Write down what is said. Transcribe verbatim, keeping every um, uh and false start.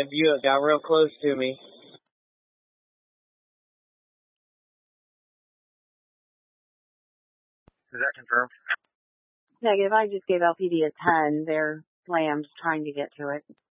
You got real close to me. Is that confirmed? Negative. I just gave L P D a ten. They're slammed trying to get to it.